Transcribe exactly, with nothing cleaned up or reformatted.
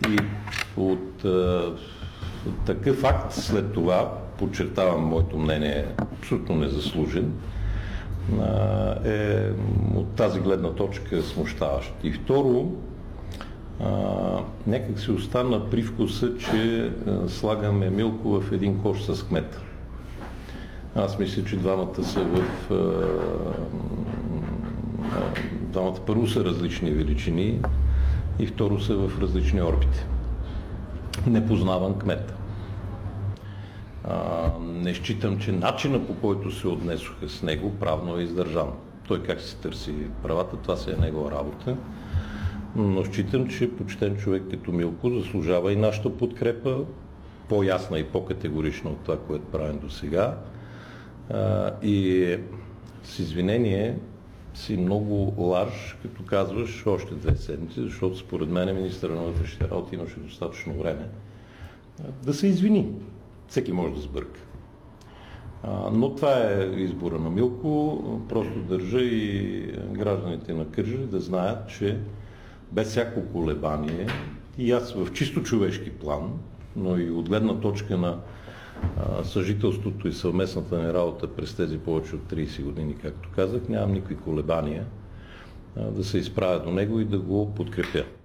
И от а, такъв факт след това, подчертавам, моето мнение е абсолютно незаслужен, а, е от тази гледна точка смущаващ. И второ, а, някак си остана привкуса, че а, слагаме Милко в един кош с кмета. Аз мисля, че двамата са в... А, а, двамата първо са различни величини и второ са в различни орбити. Не познавам кмета. А, не считам, че начина, по който се отнесоха с него, правно е издържан. Той как си търси правата, това си е негова работа. Но считам, че почтен човек като Милко заслужава и нашата подкрепа, по-ясна и по-категорична от това, което правим до сега. И с извинение си много лаж, като казваш още две седмици, защото според мен министърът на вътрешните работи имаше достатъчно време да се извини. Всеки може да сбърка. Но това е избора на Милко. Просто държа и гражданите на Кърджали да знаят, че без всяко колебание и аз в чисто човешки план, но и от гледна точка на съжителството и съвместната ни работа през тези повече от трийсет години, както казах, нямам никакви колебания да се изправя до него и да го подкрепя.